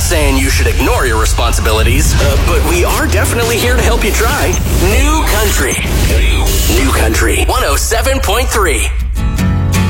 saying you should ignore your responsibilities, but we are definitely here to help you try. New Country. New Country 107.3.